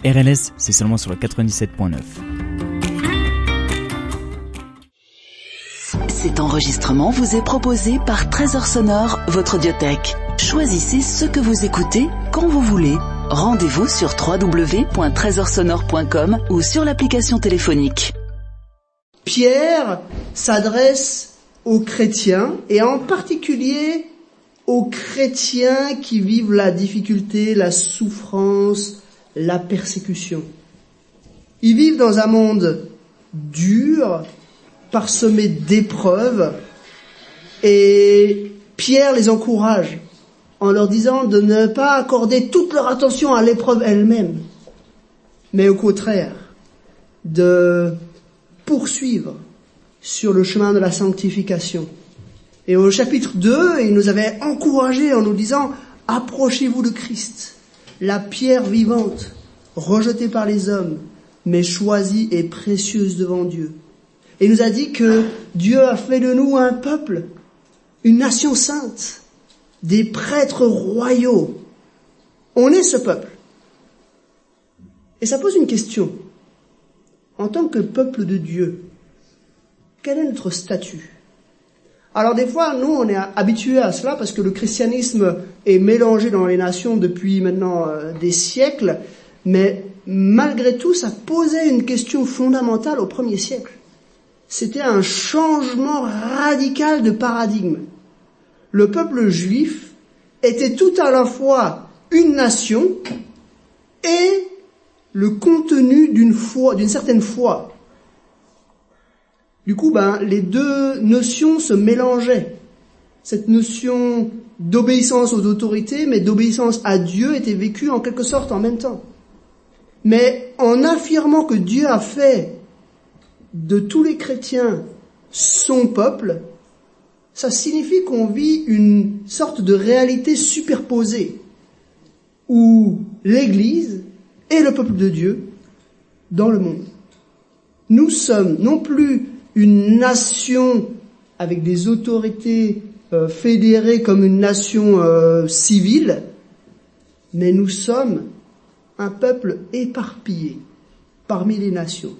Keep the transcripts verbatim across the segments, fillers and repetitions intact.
R L S, c'est seulement sur le quatre-vingt-dix-sept point neuf. Cet enregistrement vous est proposé par Trésor Sonore, votre audiothèque. Choisissez ce que vous écoutez quand vous voulez. Rendez-vous sur w w w point trésor sonore point com ou sur l'application téléphonique. Pierre s'adresse aux chrétiens et en particulier aux chrétiens qui vivent la difficulté, la souffrance, la persécution. Ils vivent dans un monde dur, parsemé d'épreuves, et Pierre les encourage en leur disant de ne pas accorder toute leur attention à l'épreuve elle-même, mais au contraire, de poursuivre sur le chemin de la sanctification. Et au chapitre deux, il nous avait encouragés en nous disant « Approchez-vous de Christ, la pierre vivante, rejetée par les hommes, mais choisie et précieuse devant Dieu. » Et il nous a dit que Dieu a fait de nous un peuple, une nation sainte, des prêtres royaux. On est ce peuple. Et ça pose une question. En tant que peuple de Dieu, quel est notre statut ? Alors des fois, nous, on est habitués à cela parce que le christianisme est mélangé dans les nations depuis maintenant euh, des siècles, mais malgré tout, ça posait une question fondamentale au premier siècle. C'était un changement radical de paradigme. Le peuple juif était tout à la fois une nation et le contenu d'une foi, d'une certaine foi. Du coup, ben, les deux notions se mélangeaient. Cette notion d'obéissance aux autorités, mais d'obéissance à Dieu, était vécue en quelque sorte en même temps. Mais en affirmant que Dieu a fait de tous les chrétiens son peuple, ça signifie qu'on vit une sorte de réalité superposée, où l'Église est le peuple de Dieu dans le monde. Nous sommes non plus une nation avec des autorités euh, fédérées comme une nation euh, civile, mais nous sommes un peuple éparpillé parmi les nations.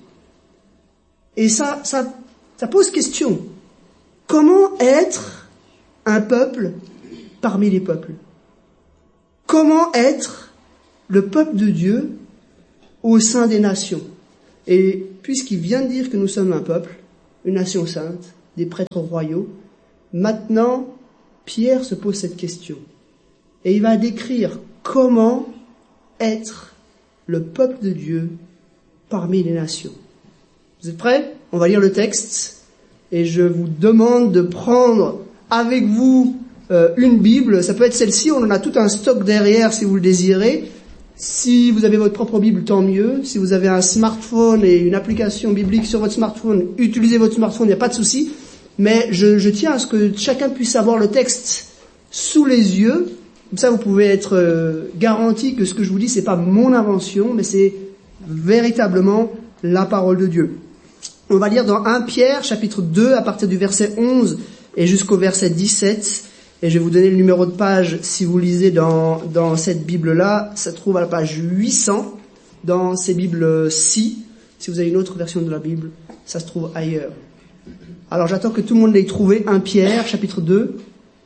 Et ça, ça, ça pose question. Comment être un peuple parmi les peuples ? Comment être le peuple de Dieu au sein des nations ? Et puisqu'il vient de dire que nous sommes un peuple, une nation sainte, des prêtres royaux, maintenant, Pierre se pose cette question. Et il va décrire comment être le peuple de Dieu parmi les nations. Vous êtes prêts ? On va lire le texte et je vous demande de prendre avec vous euh, une Bible. Ça peut être celle-ci, on en a tout un stock derrière si vous le désirez. Si vous avez votre propre Bible, tant mieux. Si vous avez un smartphone et une application biblique sur votre smartphone, utilisez votre smartphone, il n'y a pas de souci. Mais je, je tiens à ce que chacun puisse avoir le texte sous les yeux. Comme ça, vous pouvez être euh, garanti que ce que je vous dis, c'est pas mon invention, mais c'est véritablement la parole de Dieu. On va lire dans premier Pierre, chapitre deux, à partir du verset onze et jusqu'au verset dix-sept. Et je vais vous donner le numéro de page si vous lisez dans, dans cette Bible-là. Ça se trouve à la page huit cents dans ces Bibles-ci. Si vous avez une autre version de la Bible, ça se trouve ailleurs. Alors j'attends que tout le monde l'ait trouvé. premier Pierre, chapitre deux.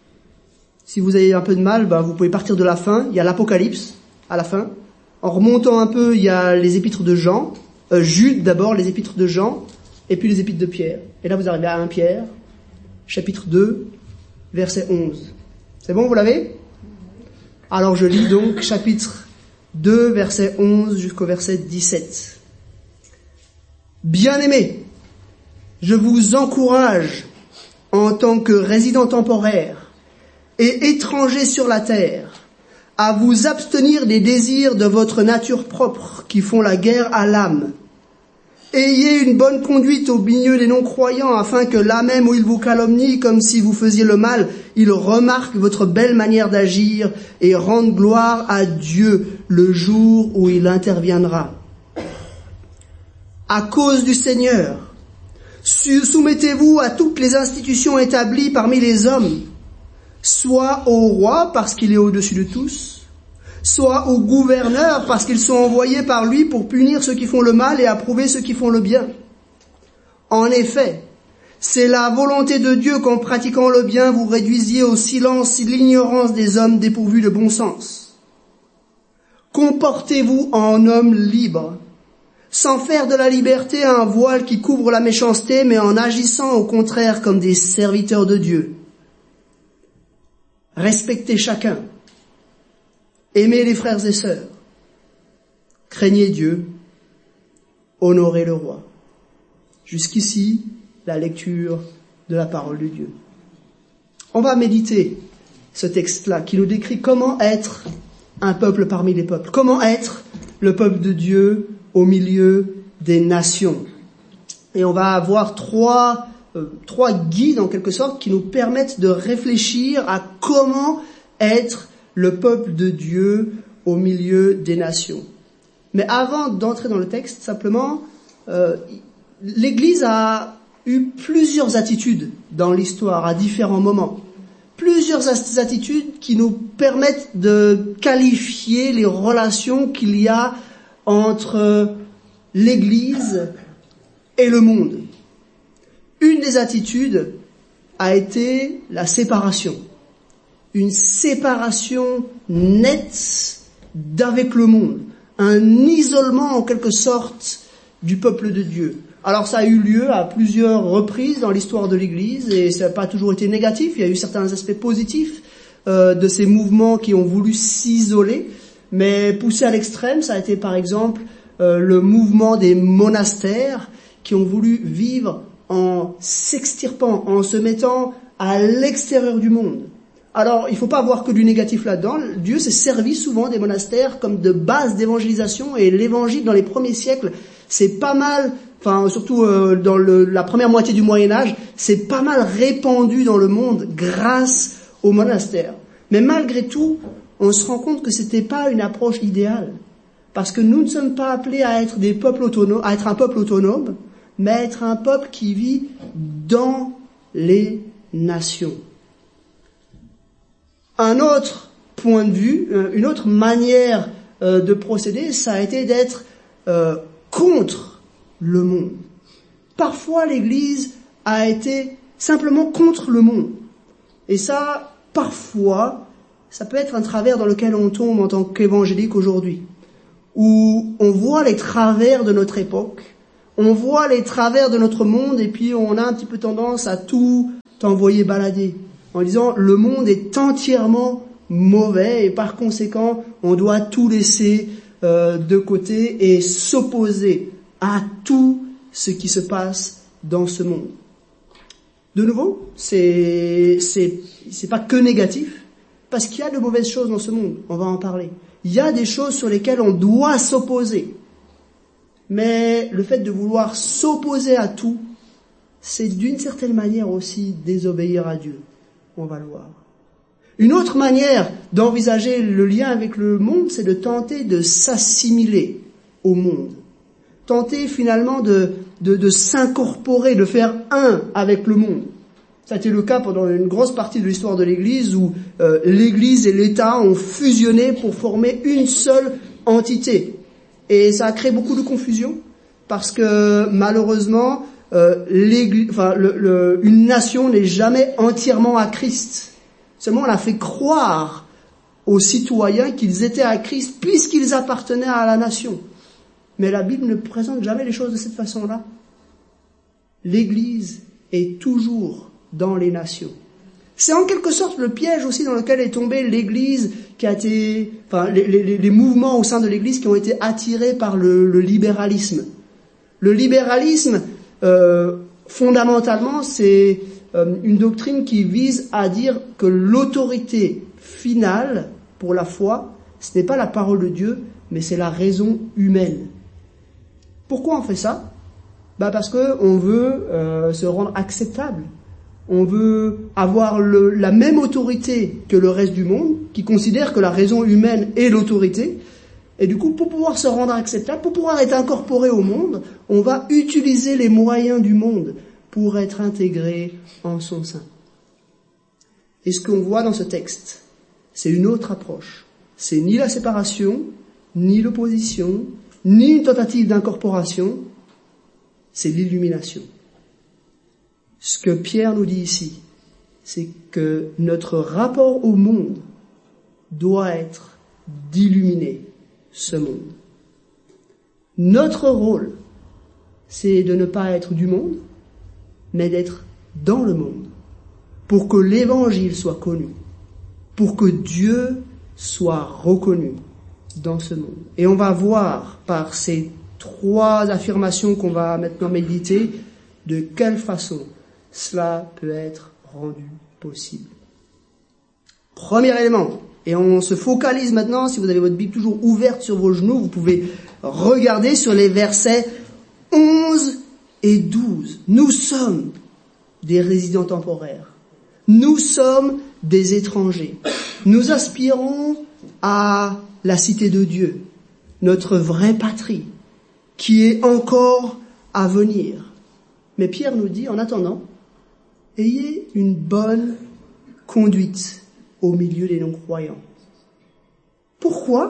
Si vous avez un peu de mal, ben, vous pouvez partir de la fin. Il y a l'Apocalypse à la fin. En remontant un peu, il y a les épîtres de Jean. Euh, Jude d'abord, les épîtres de Jean. Et puis les épîtres de Pierre. Et là, vous arrivez à premier Pierre, chapitre deux, verset onze. C'est bon, vous l'avez ? Alors je lis donc chapitre deux, verset onze jusqu'au verset dix-sept. Bien-aimés, je vous encourage en tant que résidents temporaires et étrangers sur la terre à vous abstenir des désirs de votre nature propre qui font la guerre à l'âme. Ayez une bonne conduite au milieu des non-croyants, afin que là même où ils vous calomnient comme si vous faisiez le mal, ils remarquent votre belle manière d'agir et rendent gloire à Dieu le jour où il interviendra. À cause du Seigneur, soumettez-vous à toutes les institutions établies parmi les hommes, soit au roi parce qu'il est au-dessus de tous, soit aux gouverneurs parce qu'ils sont envoyés par lui pour punir ceux qui font le mal et approuver ceux qui font le bien. En effet, c'est la volonté de Dieu qu'en pratiquant le bien, vous réduisiez au silence l'ignorance des hommes dépourvus de bon sens. Comportez-vous en homme libre, sans faire de la liberté un voile qui couvre la méchanceté, mais en agissant au contraire comme des serviteurs de Dieu. Respectez chacun. Aimez les frères et sœurs. Craignez Dieu. Honorez le roi. Jusqu'ici, la lecture de la parole de Dieu. On va méditer ce texte-là qui nous décrit comment être un peuple parmi les peuples. Comment être le peuple de Dieu au milieu des nations. Et on va avoir trois, euh, trois guides en quelque sorte qui nous permettent de réfléchir à comment être le peuple de Dieu au milieu des nations. Mais avant d'entrer dans le texte, simplement, euh, l'Église a eu plusieurs attitudes dans l'histoire à différents moments. Plusieurs attitudes qui nous permettent de qualifier les relations qu'il y a entre l'Église et le monde. Une des attitudes a été la séparation. Une séparation nette d'avec le monde. Un isolement en quelque sorte du peuple de Dieu. Alors ça a eu lieu à plusieurs reprises dans l'histoire de l'Église et ça n'a pas toujours été négatif. Il y a eu certains aspects positifs euh, de ces mouvements qui ont voulu s'isoler. Mais poussé à l'extrême, ça a été par exemple euh, le mouvement des monastères qui ont voulu vivre en s'extirpant, en se mettant à l'extérieur du monde. Alors, il ne faut pas voir que du négatif là-dedans. Dieu s'est servi souvent des monastères comme de base d'évangélisation et l'évangile dans les premiers siècles, c'est pas mal, enfin surtout euh, dans le, la première moitié du Moyen-Âge, c'est pas mal répandu dans le monde grâce aux monastères. Mais malgré tout, on se rend compte que c'était pas une approche idéale. Parce que nous ne sommes pas appelés à être des peuples autonomes, à être un peuple autonome, mais à être un peuple qui vit dans les nations. Un autre point de vue, une autre manière de procéder, ça a été d'être euh, contre le monde. Parfois, l'Église a été simplement contre le monde. Et ça, parfois, ça peut être un travers dans lequel on tombe en tant qu'évangélique aujourd'hui, où on voit les travers de notre époque, on voit les travers de notre monde, et puis on a un petit peu tendance à tout envoyer balader, en disant le monde est entièrement mauvais, et par conséquent, on doit tout laisser euh, de côté et s'opposer à tout ce qui se passe dans ce monde. De nouveau, c'est, c'est, c'est pas que négatif, parce qu'il y a de mauvaises choses dans ce monde, on va en parler. Il y a des choses sur lesquelles on doit s'opposer. Mais le fait de vouloir s'opposer à tout, c'est d'une certaine manière aussi désobéir à Dieu. On va le voir. Une autre manière d'envisager le lien avec le monde, c'est de tenter de s'assimiler au monde. Tenter finalement de, de, de s'incorporer, de faire un avec le monde. Ça a été le cas pendant une grosse partie de l'histoire de l'Église où euh, l'Église et l'État ont fusionné pour former une seule entité. Et ça a créé beaucoup de confusion parce que malheureusement, euh, l'Église, enfin, le, le, une nation n'est jamais entièrement à Christ. Seulement, on a fait croire aux citoyens qu'ils étaient à Christ puisqu'ils appartenaient à la nation. Mais la Bible ne présente jamais les choses de cette façon-là. L'Église est toujours dans les nations. C'est en quelque sorte le piège aussi dans lequel est tombée l'Église qui a été, enfin, les, les, les mouvements au sein de l'Église qui ont été attirés par le, le libéralisme. Le libéralisme, euh, fondamentalement, c'est euh, une doctrine qui vise à dire que l'autorité finale pour la foi, ce n'est pas la parole de Dieu, mais c'est la raison humaine. Pourquoi on fait ça? Bah parce que on veut euh, se rendre acceptable. On veut avoir le, la même autorité que le reste du monde, qui considère que la raison humaine est l'autorité. Et du coup, pour pouvoir se rendre acceptable, pour pouvoir être incorporé au monde, on va utiliser les moyens du monde pour être intégré en son sein. Et ce qu'on voit dans ce texte, c'est une autre approche. c'est ni la séparation, ni l'opposition, ni une tentative d'incorporation, c'est l'illumination. Ce que Pierre nous dit ici, c'est que notre rapport au monde doit être d'illuminer ce monde. Notre rôle, c'est de ne pas être du monde, mais d'être dans le monde, pour que l'évangile soit connu, pour que Dieu soit reconnu dans ce monde. Et on va voir par ces trois affirmations qu'on va maintenant méditer, de quelle façon cela peut être rendu possible. Premier élément, et on se focalise maintenant, si vous avez votre Bible toujours ouverte sur vos genoux, vous pouvez regarder sur les versets onze et douze. Nous sommes des résidents temporaires. Nous sommes des étrangers. Nous aspirons à la cité de Dieu, notre vraie patrie, qui est encore à venir. Mais Pierre nous dit, en attendant, ayez une bonne conduite au milieu des non-croyants. Pourquoi ?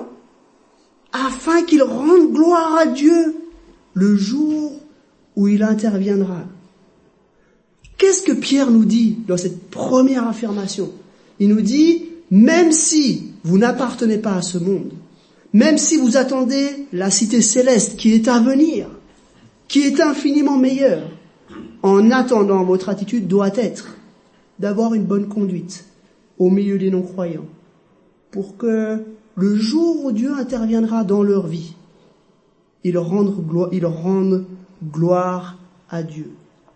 Afin qu'ils rendent gloire à Dieu le jour où il interviendra. Qu'est-ce que Pierre nous dit dans cette première affirmation ? Il nous dit, même si vous n'appartenez pas à ce monde, même si vous attendez la cité céleste qui est à venir, qui est infiniment meilleure, en attendant, votre attitude doit être d'avoir une bonne conduite au milieu des non-croyants, pour que le jour où Dieu interviendra dans leur vie, ils rendent gloire, ils rendent gloire à Dieu.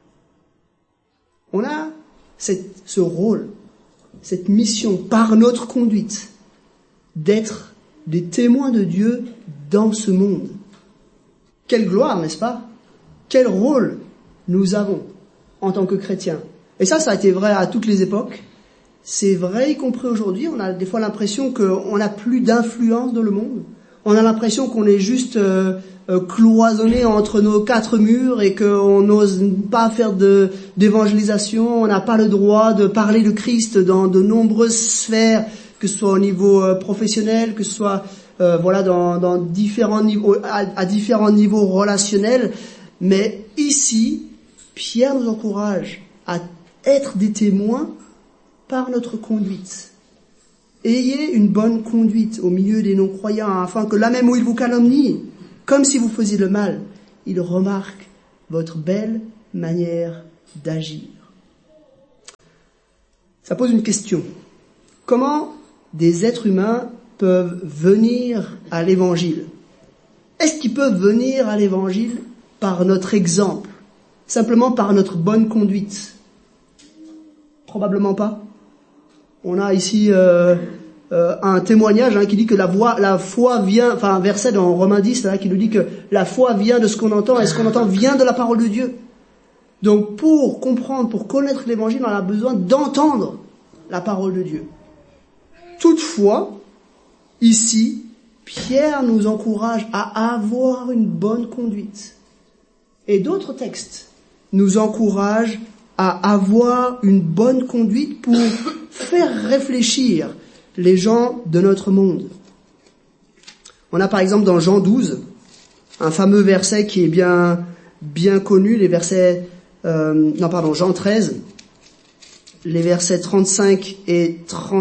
On a cette, ce rôle, cette mission par notre conduite d'être des témoins de Dieu dans ce monde. Quelle gloire, n'est-ce pas ? Quel rôle nous avons en tant que chrétiens. Et ça, ça a été vrai à toutes les époques. C'est vrai, y compris aujourd'hui. On a des fois l'impression qu'on n'a plus d'influence dans le monde. On a l'impression qu'on est juste euh, euh, cloisonné entre nos quatre murs et qu'on n'ose pas faire de, d'évangélisation. On n'a pas le droit de parler de Christ dans de nombreuses sphères, que ce soit au niveau euh, professionnel, que ce soit euh, voilà dans, dans différents niveaux, à, à différents niveaux relationnels. Mais ici, Pierre nous encourage à être des témoins par notre conduite. Ayez une bonne conduite au milieu des non-croyants, afin que là même où ils vous calomnient, comme si vous faisiez le mal, ils remarquent votre belle manière d'agir. Ça pose une question. Comment des êtres humains peuvent venir à l'évangile ? Est-ce qu'ils peuvent venir à l'évangile par notre exemple, simplement par notre bonne conduite ? Probablement pas. On a ici euh, euh, un témoignage hein, qui dit que la, voix, la foi vient, enfin un verset dans Romains dix là, qui nous dit que la foi vient de ce qu'on entend et ce qu'on entend vient de la parole de Dieu. Donc pour comprendre, pour connaître l'évangile, on a besoin d'entendre la parole de Dieu. Toutefois, ici, Pierre nous encourage à avoir une bonne conduite. Et d'autres textes nous encouragent à avoir une bonne conduite pour faire réfléchir les gens de notre monde. On a par exemple dans Jean douze, un fameux verset qui est bien, bien connu, les versets, euh, non pardon, Jean treize, les versets trente-cinq et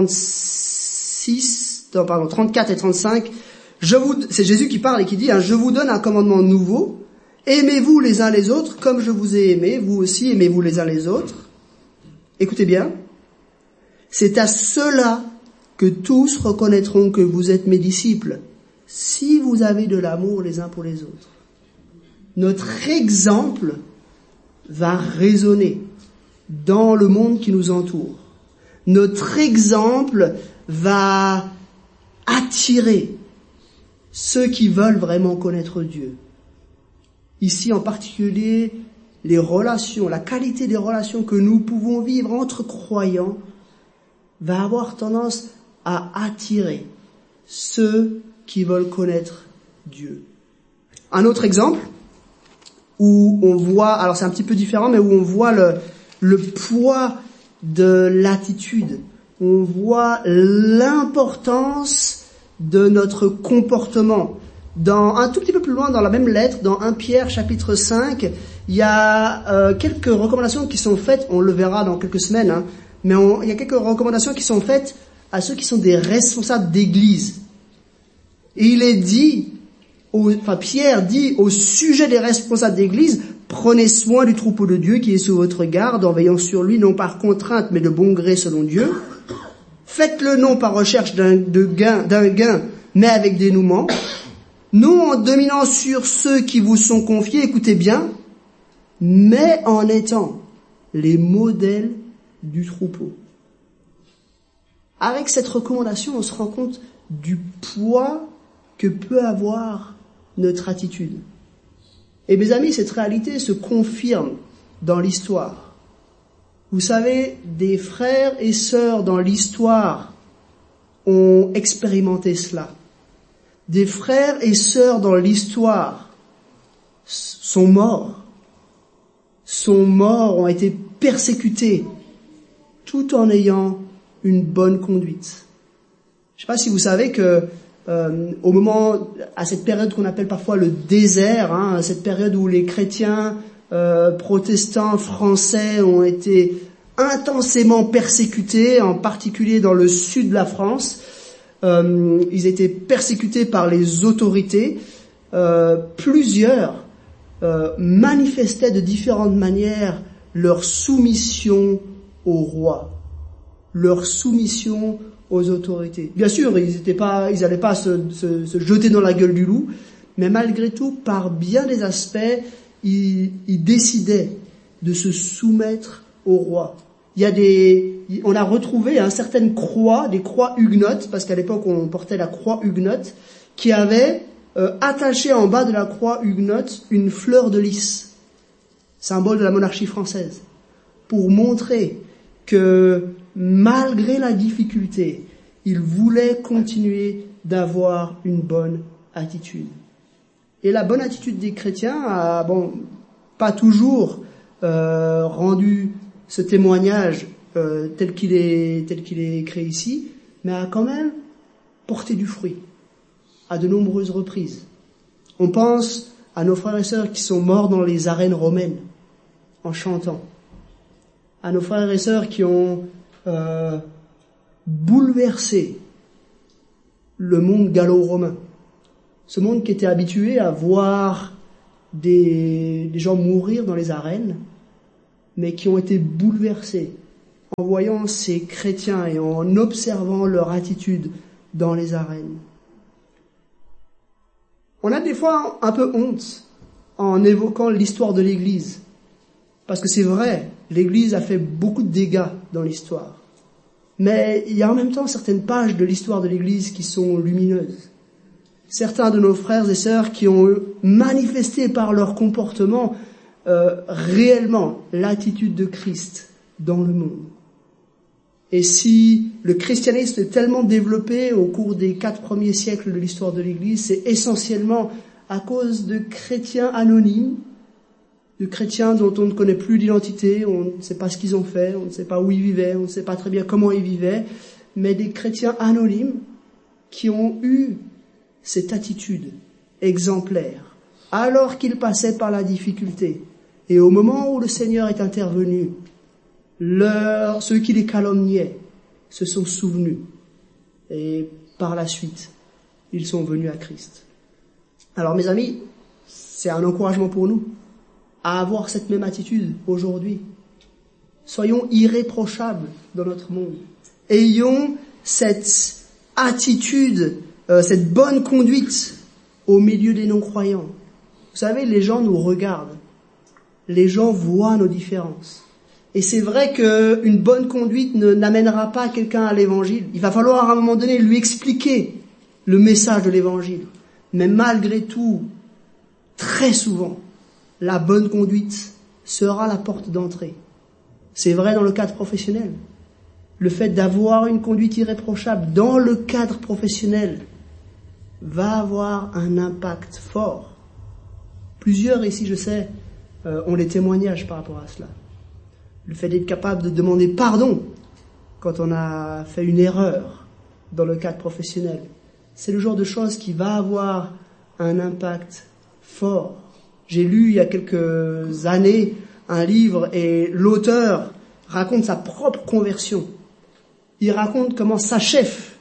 trente-six, non pardon, trente-quatre et trente-cinq, je vous, c'est Jésus qui parle et qui dit, hein, je vous donne un commandement nouveau, aimez-vous les uns les autres comme je vous ai aimé, vous aussi aimez-vous les uns les autres. Écoutez bien, c'est à cela que tous reconnaîtront que vous êtes mes disciples, si vous avez de l'amour les uns pour les autres. Notre exemple va résonner dans le monde qui nous entoure. Notre exemple va attirer ceux qui veulent vraiment connaître Dieu. Ici en particulier, les relations, la qualité des relations que nous pouvons vivre entre croyants va avoir tendance à attirer ceux qui veulent connaître Dieu. Un autre exemple où on voit, alors c'est un petit peu différent, mais où on voit le, le poids de l'attitude, on voit l'importance de notre comportement. Dans, un tout petit peu plus loin, dans la même lettre, dans premier Pierre chapitre cinq, il y a euh, quelques recommandations qui sont faites, on le verra dans quelques semaines, hein, mais on, il y a quelques recommandations qui sont faites à ceux qui sont des responsables d'église. Et il est dit, au, enfin Pierre dit au sujet des responsables d'église, prenez soin du troupeau de Dieu qui est sous votre garde, en veillant sur lui, non par contrainte, mais de bon gré selon Dieu. Faites-le non par recherche d'un, de gain, d'un gain, mais avec dénouement. Non en dominant sur ceux qui vous sont confiés, écoutez bien, mais en étant les modèles du troupeau. Avec cette recommandation, on se rend compte du poids que peut avoir notre attitude. Et mes amis, cette réalité se confirme dans l'histoire. Vous savez, des frères et sœurs dans l'histoire ont expérimenté cela. Des frères et sœurs dans l'histoire sont morts, sont morts, ont été persécutés, tout en ayant une bonne conduite. Je ne sais pas si vous savez que euh, au moment, à cette période qu'on appelle parfois le désert, hein, cette période où les chrétiens euh, protestants français ont été intensément persécutés, en particulier dans le sud de la France. Euh, ils étaient persécutés par les autorités. Euh, plusieurs euh, manifestaient de différentes manières leur soumission au roi, leur soumission aux autorités. Bien sûr, ils n'étaient pas, ils n'allaient pas se, se, se jeter dans la gueule du loup, mais malgré tout, par bien des aspects, ils, ils décidaient de se soumettre au roi. Il y a des, on a retrouvé hein, certaines croix, des croix huguenotes, parce qu'à l'époque on portait la croix huguenote, qui avaient euh, attaché en bas de la croix huguenote une fleur de lys, symbole de la monarchie française, pour montrer que malgré la difficulté, ils voulaient continuer d'avoir une bonne attitude. Et la bonne attitude des chrétiens a, bon, pas toujours euh, rendu ce témoignage euh, tel qu'il est tel qu'il est écrit ici, mais a quand même porté du fruit à de nombreuses reprises. On pense à nos frères et sœurs qui sont morts dans les arènes romaines en chantant, à nos frères et sœurs qui ont euh, bouleversé le monde gallo-romain, ce monde qui était habitué à voir des, des gens mourir dans les arènes, mais qui ont été bouleversés en voyant ces chrétiens et en observant leur attitude dans les arènes. On a des fois un peu honte en évoquant l'histoire de l'Église, parce que c'est vrai, l'Église a fait beaucoup de dégâts dans l'histoire. Mais il y a en même temps certaines pages de l'histoire de l'Église qui sont lumineuses. Certains de nos frères et sœurs qui ont manifesté par leur comportement euh, réellement l'attitude de Christ dans le monde. Et si le christianisme est tellement développé au cours des quatre premiers siècles de l'histoire de l'Église, c'est essentiellement à cause de chrétiens anonymes, de chrétiens dont on ne connaît plus l'identité, on ne sait pas ce qu'ils ont fait, on ne sait pas où ils vivaient, on ne sait pas très bien comment ils vivaient, mais des chrétiens anonymes qui ont eu cette attitude exemplaire, alors qu'ils passaient par la difficulté. Et au moment où le Seigneur est intervenu, leur, ceux qui les calomniaient se sont souvenus. Et par la suite, ils sont venus à Christ. Alors mes amis, c'est un encouragement pour nous à avoir cette même attitude aujourd'hui. Soyons irréprochables dans notre monde. Ayons cette attitude, euh, cette bonne conduite au milieu des non-croyants. Vous savez, les gens nous regardent. Les gens voient nos différences. Et c'est vrai qu'une bonne conduite ne, n'amènera pas quelqu'un à l'évangile. Il va falloir à un moment donné lui expliquer le message de l'évangile. Mais malgré tout, très souvent, la bonne conduite sera la porte d'entrée. C'est vrai dans le cadre professionnel. Le fait d'avoir une conduite irréprochable dans le cadre professionnel va avoir un impact fort. Plusieurs ici, je sais, euh, ont des témoignages par rapport à cela. Le fait d'être capable de demander pardon quand on a fait une erreur dans le cadre professionnel c'est le genre de choses qui va avoir un impact fort. J'ai lu il y a quelques années un livre et l'auteur raconte sa propre conversion. Il raconte comment sa chef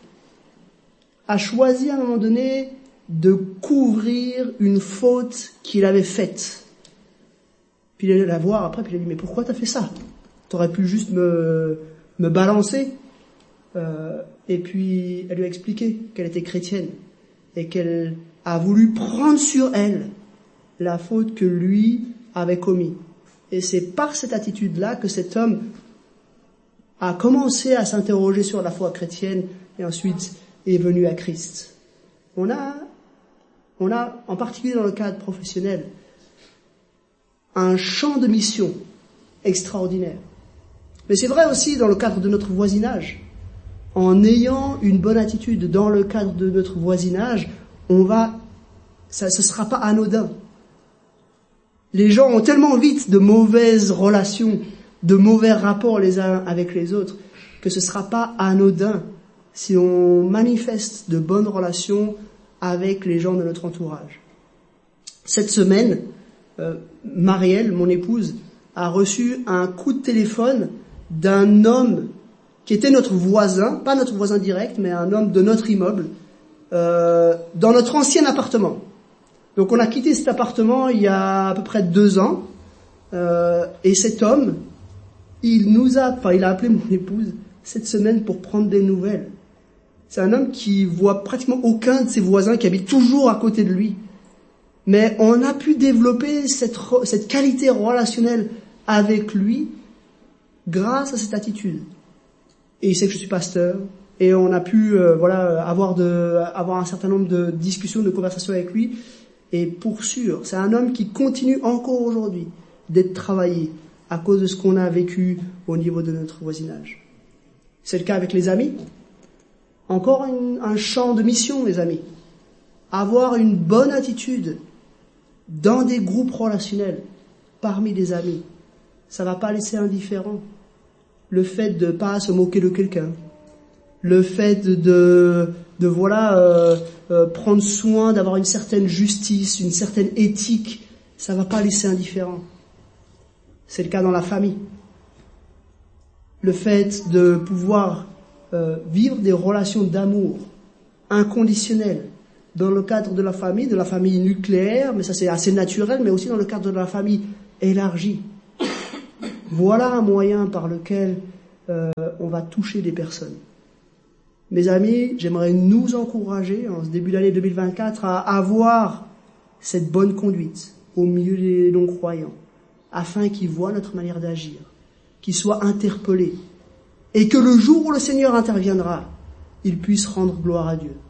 a choisi à un moment donné de couvrir une faute qu'il avait faite. Puis il allait la voir après, puis il a dit, mais pourquoi t'as fait ça? T'aurais pu juste me, me balancer. Euh, et puis elle lui a expliqué qu'elle était chrétienne et qu'elle a voulu prendre sur elle la faute que lui avait commise. Et c'est par cette attitude-là que cet homme a commencé à s'interroger sur la foi chrétienne et ensuite est venu à Christ. On a, on a, en particulier dans le cadre professionnel, un champ de mission extraordinaire. Mais c'est vrai aussi dans le cadre de notre voisinage. En ayant une bonne attitude dans le cadre de notre voisinage, on va, ça, ce sera pas anodin. Les gens ont tellement vite de mauvaises relations, de mauvais rapports les uns avec les autres, que ce sera pas anodin si on manifeste de bonnes relations avec les gens de notre entourage. Cette semaine, euh, Marielle, mon épouse, a reçu un coup de téléphone d'un homme qui était notre voisin, pas notre voisin direct, mais un homme de notre immeuble, euh, dans notre ancien appartement. Donc on a quitté cet appartement il y a à peu près deux ans, euh, et cet homme, il nous a, enfin il a appelé mon épouse cette semaine pour prendre des nouvelles. C'est un homme qui voit pratiquement aucun de ses voisins, qui habite toujours à côté de lui. Mais on a pu développer cette, cette qualité relationnelle avec lui grâce à cette attitude. Et il sait que je suis pasteur, et on a pu euh, voilà avoir de avoir un certain nombre de discussions, de conversations avec lui. Et pour sûr, c'est un homme qui continue encore aujourd'hui d'être travaillé à cause de ce qu'on a vécu au niveau de notre voisinage. C'est le cas avec les amis. Encore une, un champ de mission, les amis. Avoir une bonne attitude dans des groupes relationnels, parmi les amis, ça va pas laisser indifférent. Le fait de pas se moquer de quelqu'un, le fait de, de, de voilà euh, euh, prendre soin d'avoir une certaine justice, une certaine éthique, ça va pas laisser indifférent. C'est le cas dans la famille. Le fait de pouvoir euh, vivre des relations d'amour inconditionnelles dans le cadre de la famille, de la famille nucléaire, mais ça c'est assez naturel, mais aussi dans le cadre de la famille élargie. Voilà un moyen par lequel euh, on va toucher des personnes. Mes amis, j'aimerais nous encourager en ce début d'année deux mille vingt-quatre à avoir cette bonne conduite au milieu des non-croyants, afin qu'ils voient notre manière d'agir, qu'ils soient interpellés, et que le jour où le Seigneur interviendra, ils puissent rendre gloire à Dieu.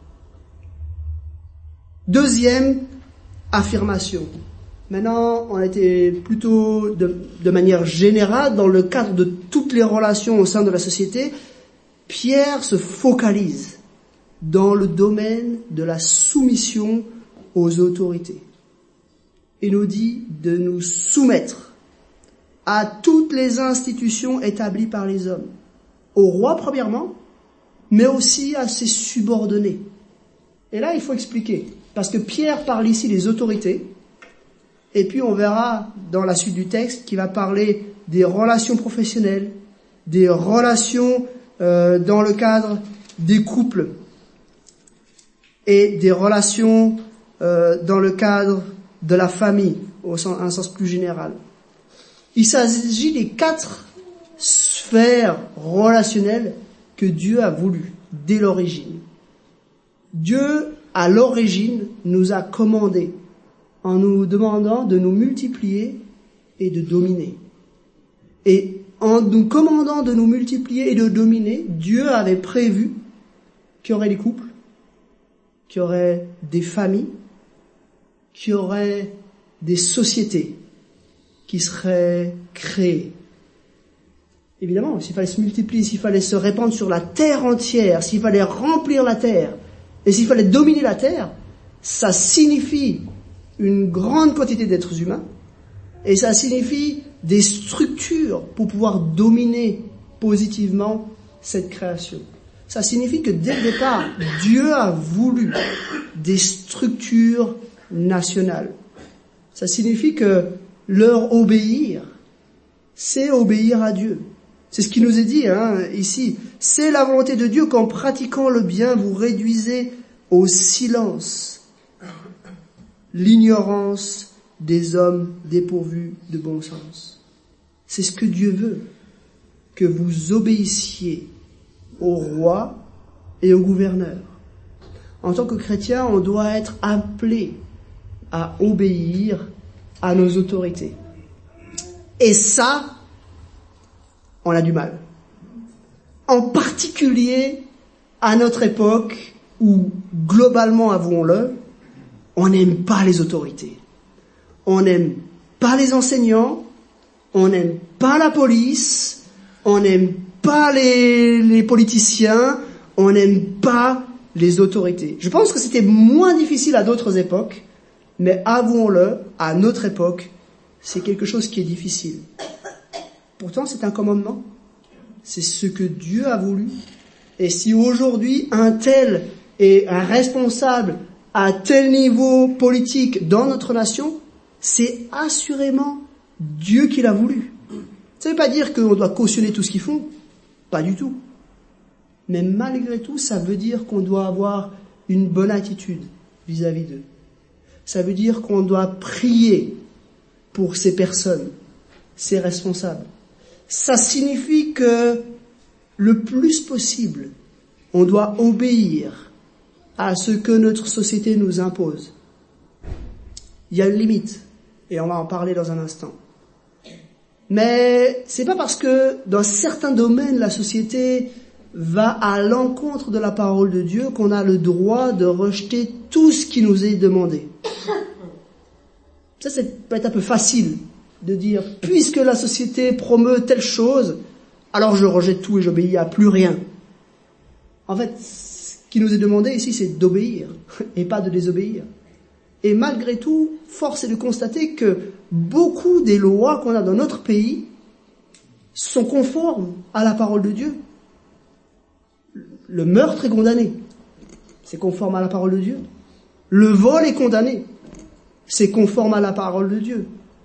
Deuxième affirmation. Maintenant, on a été plutôt de, de manière générale, dans le cadre de toutes les relations au sein de la société, Pierre se focalise dans le domaine de la soumission aux autorités. Il nous dit de nous soumettre à toutes les institutions établies par les hommes, au roi premièrement, mais aussi à ses subordonnés. Et là, il faut expliquer, parce que Pierre parle ici des autorités, et puis on verra dans la suite du texte qu'il va parler des relations professionnelles, des relations euh, dans le cadre des couples, et des relations euh, dans le cadre de la famille, au sens, un sens plus général. Il s'agit des quatre sphères relationnelles que Dieu a voulu dès l'origine. Dieu, à l'origine, nous a commandé en nous demandant de nous multiplier et de dominer. Et en nous commandant de nous multiplier et de dominer, Dieu avait prévu qu'il y aurait des couples, qu'il y aurait des familles, qu'il y aurait des sociétés qui seraient créées. Évidemment, s'il fallait se multiplier, s'il fallait se répandre sur la terre entière, s'il fallait remplir la terre, et s'il fallait dominer la terre, ça signifie une grande quantité d'êtres humains, et ça signifie des structures pour pouvoir dominer positivement cette création. Ça signifie que dès le départ, Dieu a voulu des structures nationales. Ça signifie que leur obéir, c'est obéir à Dieu. C'est ce qui nous est dit hein, ici. C'est la volonté de Dieu qu'en pratiquant le bien, vous réduisez au silence l'ignorance des hommes dépourvus de bon sens. C'est ce que Dieu veut, que vous obéissiez au roi et au gouverneur. En tant que chrétien, on doit être appelé à obéir à nos autorités. Et ça, on a du mal. En particulier à notre époque où, globalement, avouons-le, on n'aime pas les autorités. On n'aime pas les enseignants, on n'aime pas la police, on n'aime pas les, les politiciens, on n'aime pas les autorités. Je pense que c'était moins difficile à d'autres époques, mais avouons-le, à notre époque, c'est quelque chose qui est difficile. Pourtant, c'est un commandement. C'est ce que Dieu a voulu. Et si aujourd'hui, un tel est un responsable à tel niveau politique dans notre nation, c'est assurément Dieu qui l'a voulu. Ça ne veut pas dire qu'on doit cautionner tout ce qu'ils font. Pas du tout. Mais malgré tout, ça veut dire qu'on doit avoir une bonne attitude vis-à-vis d'eux. Ça veut dire qu'on doit prier pour ces personnes, ces responsables. Ça signifie que le plus possible, on doit obéir à ce que notre société nous impose. Il y a une limite, et on va en parler dans un instant. Mais c'est pas parce que dans certains domaines la société va à l'encontre de la parole de Dieu qu'on a le droit de rejeter tout ce qui nous est demandé. Ça, c'est peut-être un peu facile de dire, puisque la société promeut telle chose, alors je rejette tout et j'obéis à plus rien. En fait, ce qui nous est demandé ici, c'est d'obéir et pas de désobéir. Et malgré tout, force est de constater que beaucoup des lois qu'on a dans notre pays sont conformes à la parole de Dieu. Le meurtre est condamné, c'est conforme à la parole de Dieu. Le vol est condamné, c'est conforme à la parole de Dieu.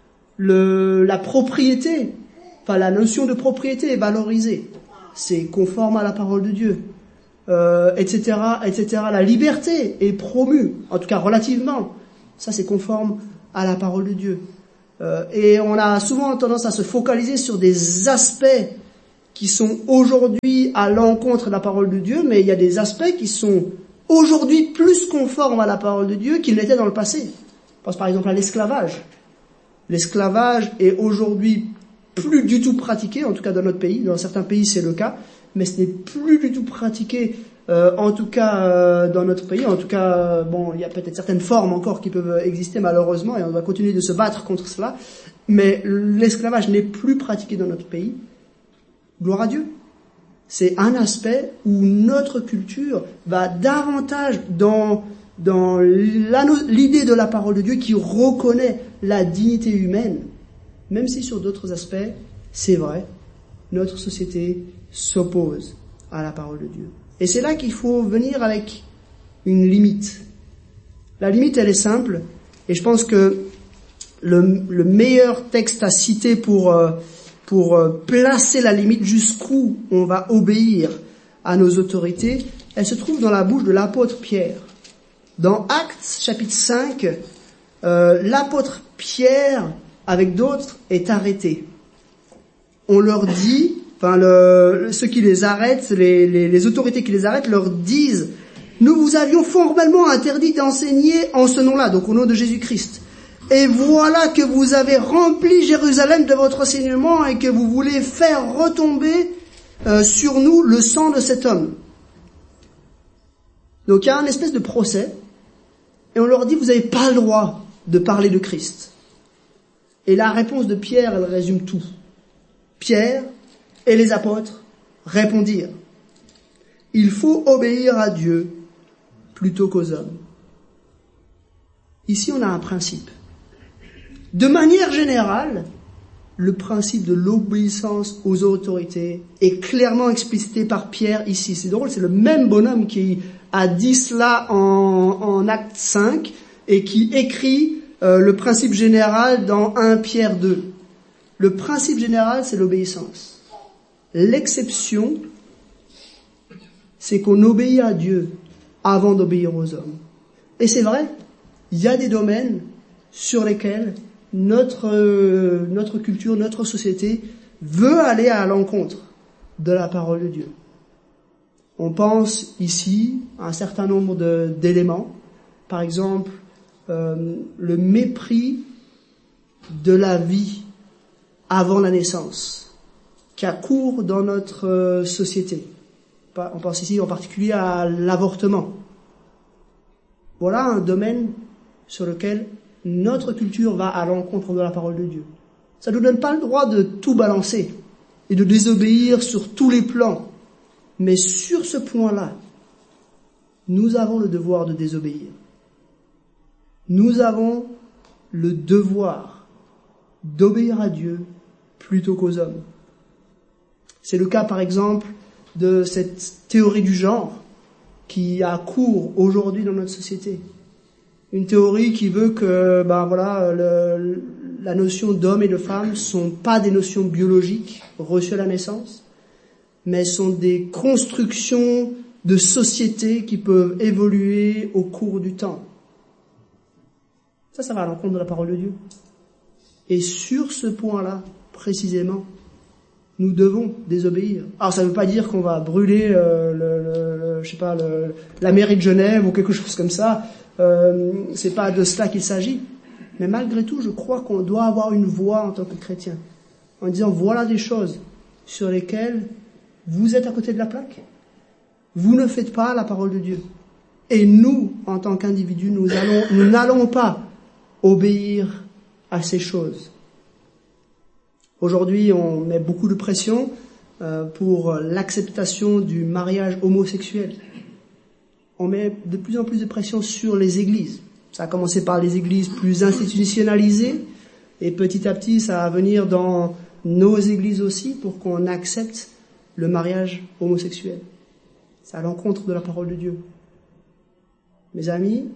Le, la propriété, enfin la notion de propriété est valorisée, c'est conforme à la parole de Dieu, euh, et cetera, et cetera. La liberté est promue, en tout cas relativement, ça c'est conforme à la parole de Dieu. Euh, et on a souvent tendance à se focaliser sur des aspects qui sont aujourd'hui à l'encontre de la parole de Dieu, mais il y a des aspects qui sont aujourd'hui plus conformes à la parole de Dieu qu'ils l'étaient dans le passé. Je pense par exemple à l'esclavage. L'esclavage est aujourd'hui plus du tout pratiqué, en tout cas dans notre pays. Dans certains pays, c'est le cas, mais ce n'est plus du tout pratiqué, euh, en tout cas euh, dans notre pays. En tout cas, euh, bon, il y a peut-être certaines formes encore qui peuvent exister malheureusement, et on va continuer de se battre contre cela. Mais l'esclavage n'est plus pratiqué dans notre pays. Gloire à Dieu. C'est un aspect où notre culture va davantage dans dans l'idée de la parole de Dieu qui reconnaît la dignité humaine, même si sur d'autres aspects, c'est vrai, notre société s'oppose à la parole de Dieu. Et c'est là qu'il faut venir avec une limite. La limite, elle est simple, et je pense que le, le meilleur texte à citer pour, pour placer la limite jusqu'où on va obéir à nos autorités, elle se trouve dans la bouche de l'apôtre Pierre. Dans Actes, chapitre cinq, euh, l'apôtre Pierre, avec d'autres, est arrêté. On leur dit, enfin, le, ceux qui les arrêtent, les, les, les autorités qui les arrêtent, leur disent « Nous vous avions formellement interdit d'enseigner en ce nom-là, donc au nom de Jésus-Christ. Et voilà que vous avez rempli Jérusalem de votre enseignement et que vous voulez faire retomber euh, sur nous le sang de cet homme. » Donc il y a un espèce de procès. Et on leur dit, vous n'avez pas le droit de parler de Christ. Et la réponse de Pierre, elle résume tout. Pierre et les apôtres répondirent, il faut obéir à Dieu plutôt qu'aux hommes. Ici, on a un principe. De manière générale, le principe de l'obéissance aux autorités est clairement explicité par Pierre ici. C'est drôle, c'est le même bonhomme qui a dit cela en, en acte cinq et qui écrit euh, le principe général dans premier Pierre deux. Le principe général, c'est l'obéissance. L'exception, c'est qu'on obéit à Dieu avant d'obéir aux hommes. Et c'est vrai, il y a des domaines sur lesquels notre, euh, notre culture, notre société veut aller à l'encontre de la parole de Dieu. On pense ici à un certain nombre de, d'éléments. Par exemple, euh, le mépris de la vie avant la naissance, qui a cours dans notre euh, société. On pense ici en particulier à l'avortement. Voilà un domaine sur lequel notre culture va à l'encontre de la parole de Dieu. Ça ne nous donne pas le droit de tout balancer et de désobéir sur tous les plans. Mais sur ce point-là, nous avons le devoir de désobéir. Nous avons le devoir d'obéir à Dieu plutôt qu'aux hommes. C'est le cas, par exemple, de cette théorie du genre qui a cours aujourd'hui dans notre société. Une théorie qui veut que, ben voilà, le, la notion d'homme et de femme sont pas des notions biologiques reçues à la naissance, mais sont des constructions de société qui peuvent évoluer au cours du temps. Ça, ça va à l'encontre de la parole de Dieu. Et sur ce point-là, précisément, nous devons désobéir. Alors, ça ne veut pas dire qu'on va brûler, euh, le, le, le, je sais pas, le, la mairie de Genève ou quelque chose comme ça. Euh, c'est pas de cela qu'il s'agit. Mais malgré tout, je crois qu'on doit avoir une voix en tant que chrétien, en disant voilà des choses sur lesquelles vous êtes à côté de la plaque. Vous ne faites pas la parole de Dieu. Et nous, en tant qu'individus, nous allons, nous n'allons pas obéir à ces choses. Aujourd'hui, on met beaucoup de pression euh, pour l'acceptation du mariage homosexuel. On met de plus en plus de pression sur les églises. Ça a commencé par les églises plus institutionnalisées, et petit à petit, ça va venir dans nos églises aussi pour qu'on accepte le mariage homosexuel. C'est à l'encontre de la parole de Dieu. Mes amis,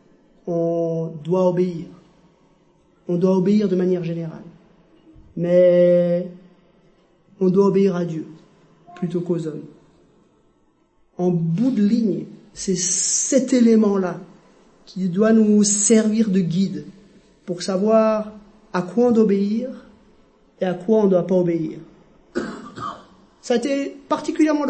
on doit obéir. On doit obéir de manière générale. Mais on doit obéir à Dieu plutôt qu'aux hommes. En bout de ligne, c'est cet élément-là qui doit nous servir de guide pour savoir à quoi on doit obéir et à quoi on ne doit pas obéir. Ça a été particulièrement